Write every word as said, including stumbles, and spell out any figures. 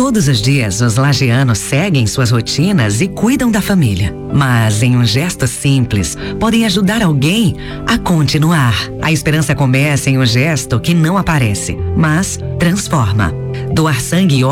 Todos os dias, os lagianos seguem suas rotinas e cuidam da família. Mas, em um gesto simples, podem ajudar alguém a continuar. A esperança começa em um gesto que não aparece, mas transforma. Doar sangue e